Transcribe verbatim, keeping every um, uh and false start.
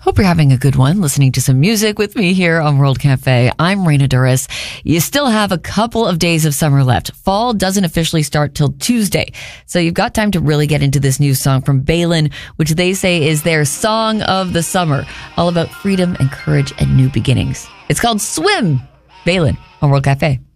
Hope you're having a good one, listening to some music with me here on World Cafe. I'm Raina Duras. You still have a couple of days of summer left. Fall doesn't officially start till Tuesday, so you've got time to really get into this new song from Baylin, which they say is their song of the summer, all about freedom and courage and new beginnings. It's called Swim. Baylin on World Cafe.